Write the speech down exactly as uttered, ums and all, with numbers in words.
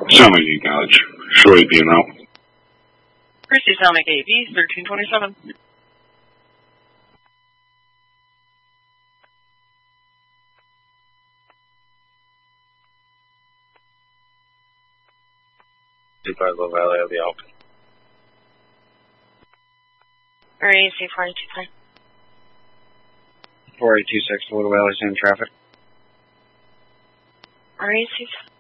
Selming College. Short A P M out. Christy Selming A V, thirteen twenty-seven. By Low Valley of the Alp. R A C four eight two five. four eight two six, Little Valley's in traffic. R A C